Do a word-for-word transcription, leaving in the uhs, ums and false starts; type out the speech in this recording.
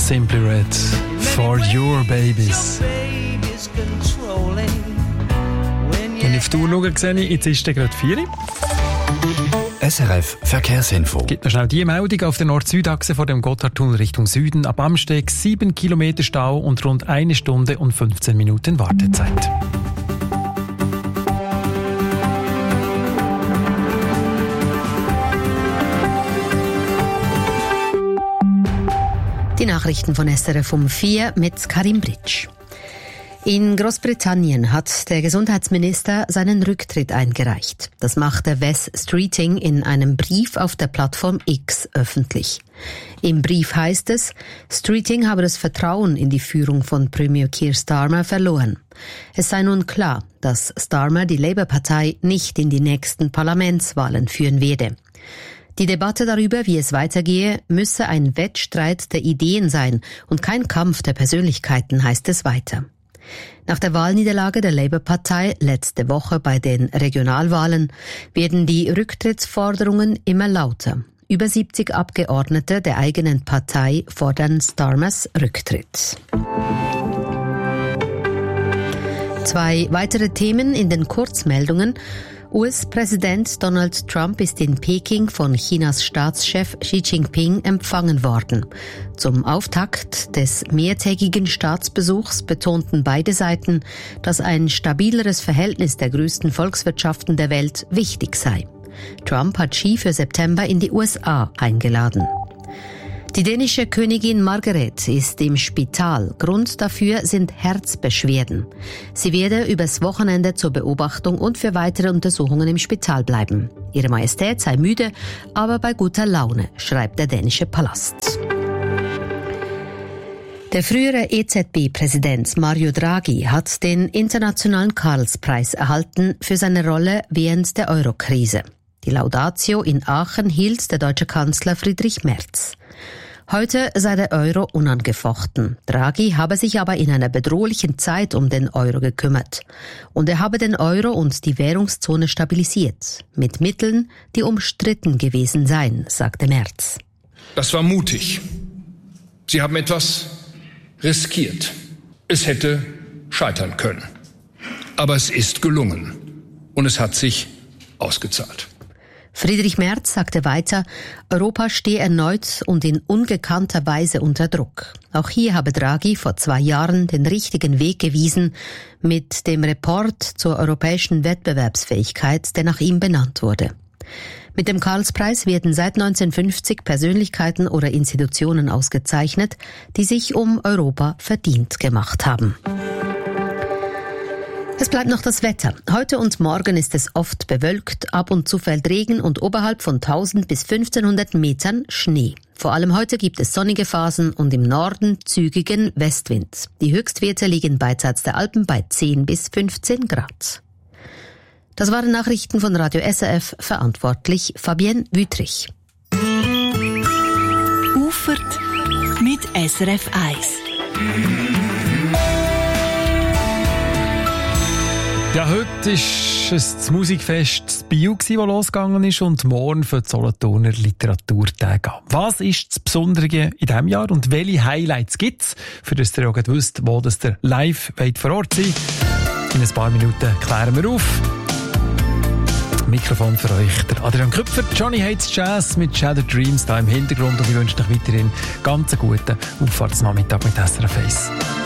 Simply Red. For Your Babies. Wenn ich auf die Uhr schaue, sehe ich, jetzt ist es gerade vier. S R F Verkehrsinfo. Gibt noch schnell die Meldung auf der Nord-Süd-Achse vor dem Gotthardtunnel Richtung Süden. Ab Amsteg sieben Kilometer Stau und rund eine Stunde und fünfzehn Minuten Wartezeit. Die Nachrichten von S R F um vier mit Karim Britsch. In Großbritannien hat der Gesundheitsminister seinen Rücktritt eingereicht. Das machte Wes Streeting in einem Brief auf der Plattform X öffentlich. Im Brief heißt es, Streeting habe das Vertrauen in die Führung von Premier Keir Starmer verloren. Es sei nun klar, dass Starmer die Labour-Partei nicht in die nächsten Parlamentswahlen führen werde. Die Debatte darüber, wie es weitergehe, müsse ein Wettstreit der Ideen sein und kein Kampf der Persönlichkeiten, heißt es weiter. Nach der Wahlniederlage der Labour-Partei letzte Woche bei den Regionalwahlen werden die Rücktrittsforderungen immer lauter. Über siebzig Abgeordnete der eigenen Partei fordern Starmers Rücktritt. Zwei weitere Themen in den Kurzmeldungen. U S-Präsident Donald Trump ist in Peking von Chinas Staatschef Xi Jinping empfangen worden. Zum Auftakt des mehrtägigen Staatsbesuchs betonten beide Seiten, dass ein stabileres Verhältnis der größten Volkswirtschaften der Welt wichtig sei. Trump hat Xi für September in die U S A eingeladen. Die dänische Königin Margrethe ist im Spital. Grund dafür sind Herzbeschwerden. Sie werde übers Wochenende zur Beobachtung und für weitere Untersuchungen im Spital bleiben. Ihre Majestät sei müde, aber bei guter Laune, schreibt der dänische Palast. Der frühere E Z B-Präsident Mario Draghi hat den internationalen Karlspreis erhalten für seine Rolle während der Eurokrise. Die Laudatio in Aachen hielt der deutsche Kanzler Friedrich Merz. Heute sei der Euro unangefochten. Draghi habe sich aber in einer bedrohlichen Zeit um den Euro gekümmert. Und er habe den Euro und die Währungszone stabilisiert. Mit Mitteln, die umstritten gewesen seien, sagte Merz. Das war mutig. Sie haben etwas riskiert. Es hätte scheitern können. Aber es ist gelungen. Und es hat sich ausgezahlt. Friedrich Merz sagte weiter, Europa stehe erneut und in ungekannter Weise unter Druck. Auch hier habe Draghi vor zwei Jahren den richtigen Weg gewiesen mit dem Report zur europäischen Wettbewerbsfähigkeit, der nach ihm benannt wurde. Mit dem Karlspreis werden seit neunzehnhundertfünfzig Persönlichkeiten oder Institutionen ausgezeichnet, die sich um Europa verdient gemacht haben. Es bleibt noch das Wetter. Heute und morgen ist es oft bewölkt, ab und zu fällt Regen und oberhalb von tausend bis fünfzehnhundert Metern Schnee. Vor allem heute gibt es sonnige Phasen und im Norden zügigen Westwind. Die Höchstwerte liegen beidseits der Alpen bei zehn bis fünfzehn Grad. Das waren Nachrichten von Radio S R F, verantwortlich Fabienne Wüthrich. Ufert mit S R F eins. Ja, heute war das Musikfest das Bio, das losgegangen ist, und morgen für die Solothurner Literaturtage an. Was ist das Besondere in diesem Jahr und welche Highlights gibt es, für das ihr auch wisst, wo das ihr live vor Ort sein wollt? In ein paar Minuten klären wir auf. Mikrofon für euch, der Adrian Küpfer. Johnny Hates Jazz mit Shattered Dreams da im Hintergrund, und ich wünsche euch weiterhin ganz einen guten Auffahrtsnachmittag mit S R F eins.